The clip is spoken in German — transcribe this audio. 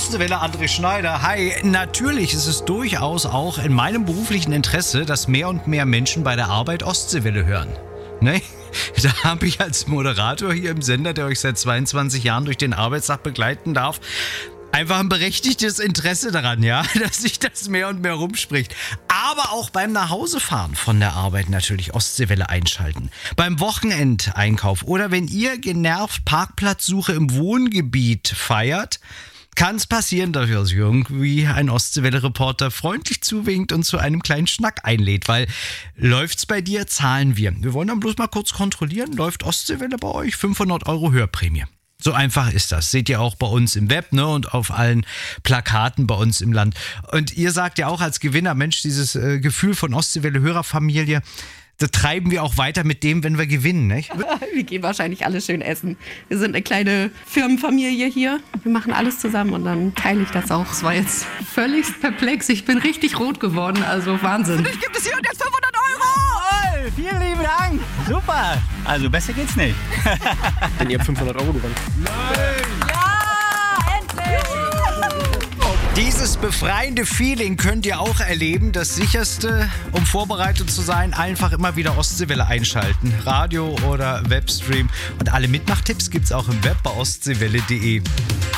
Ostseewelle, André Schneider. Hi, natürlich ist es durchaus auch in meinem beruflichen Interesse, dass mehr und mehr Menschen bei der Arbeit Ostseewelle hören. Ne? Da habe ich als Moderator hier im Sender, der euch seit 22 Jahren durch den Arbeitstag begleiten darf, einfach ein berechtigtes Interesse daran, ja, dass sich das mehr und mehr rumspricht. Aber auch beim Nachhausefahren von der Arbeit natürlich Ostseewelle einschalten. Beim Wochenendeinkauf oder wenn ihr genervt Parkplatzsuche im Wohngebiet feiert, kann es passieren, dass euch irgendwie ein Ostseewelle-Reporter freundlich zuwinkt und zu einem kleinen Schnack einlädt, weil läuft's bei dir, zahlen wir. Wir wollen dann bloß mal kurz kontrollieren, läuft Ostseewelle bei euch? 500 € Hörprämie. So einfach ist das. Seht ihr auch bei uns im Web, ne, und auf allen Plakaten bei uns im Land. Und ihr sagt ja auch als Gewinner, Mensch, dieses Gefühl von Ostseewelle-Hörerfamilie, das treiben wir auch weiter mit dem, wenn wir gewinnen, nicht? Wir gehen wahrscheinlich alle schön essen. Wir sind eine kleine Firmenfamilie hier. Wir machen alles zusammen und dann teile ich das auch. Es war jetzt völlig perplex. Ich bin richtig rot geworden, also Wahnsinn. Für dich gibt es hier und jetzt 500 €! Toll, vielen lieben Dank. Super. Also besser geht's nicht. Denn ihr habt 500 € gewonnen. Nein! Ja, endlich! Dieses befreiende Feeling könnt ihr auch erleben. Das Sicherste, um vorbereitet zu sein, einfach immer wieder Ostseewelle einschalten. Radio oder Webstream. Und alle Mitmachtipps gibt's auch im Web bei ostseewelle.de.